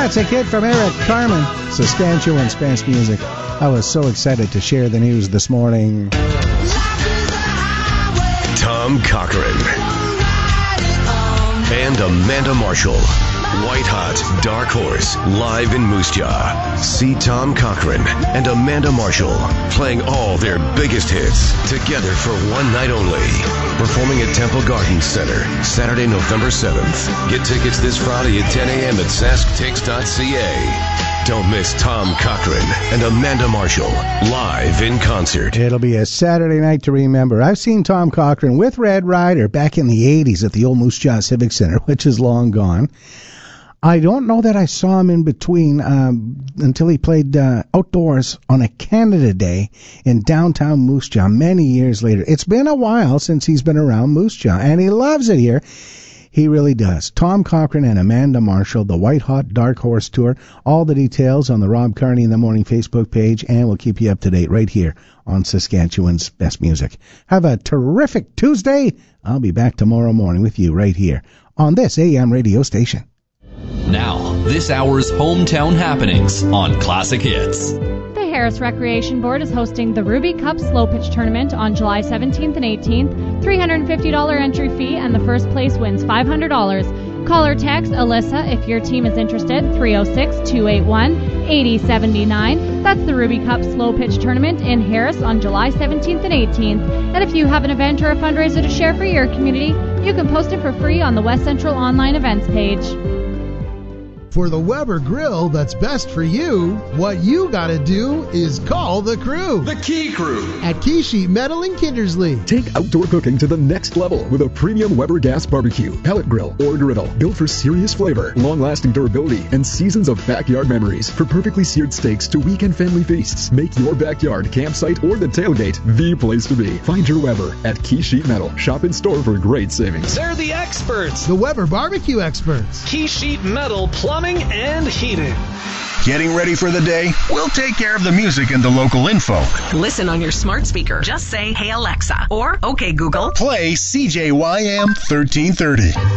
Classic hit from Eric Carmen, Saskatchewan's best music. I was so excited to share the news this morning. Tom Cochrane and Amanda Marshall. White Hot Dark Horse live in Moose Jaw. See Tom Cochrane and Amanda Marshall playing all their biggest hits together for one night only. Performing at Temple Gardens Center, Saturday, November 7th. Get tickets this Friday at 10 a.m. at SaskTix.ca. Don't miss Tom Cochrane and Amanda Marshall live in concert. It'll be a Saturday night to remember. I've seen Tom Cochrane with Red Ryder back in the 80s at the old Moose Jaw Civic Center, which is long gone. I don't know that I saw him in between until he played outdoors on a Canada Day in downtown Moose Jaw many years later. It's been a while since he's been around Moose Jaw, and he loves it here. He really does. Tom Cochrane and Amanda Marshall, the White Hot Dark Horse Tour. All the details on the Rob Carney in the Morning Facebook page, and we'll keep you up to date right here on Saskatchewan's Best Music. Have a terrific Tuesday. I'll be back tomorrow morning with you right here on this AM radio station. Now, this hour's hometown happenings on Classic Hits. The Harris Recreation Board is hosting the Ruby Cup Slow Pitch Tournament on July 17th and 18th. $350 entry fee, and the first place wins $500. Call or text Alyssa if your team is interested, 306-281-8079. That's the Ruby Cup Slow Pitch Tournament in Harris on July 17th and 18th. And if you have an event or a fundraiser to share for your community, you can post it for free on the West Central Online Events page. For the Weber grill that's best for you, what you gotta do is call the crew. The Key Crew. At Key Sheet Metal in Kindersley. Take outdoor cooking to the next level with a premium Weber gas barbecue, pellet grill, or griddle. Built for serious flavor, long-lasting durability, and seasons of backyard memories. For perfectly seared steaks to weekend family feasts, make your backyard, campsite, or the tailgate the place to be. Find your Weber at Key Sheet Metal. Shop in store for great savings. They're the experts. The Weber barbecue experts. Key Sheet Metal Plumbing and Heating. Getting ready for the day? We'll take care of the music and the local info. Listen on your smart speaker. Just say, "Hey Alexa," or "Okay Google, play CJYM 1330."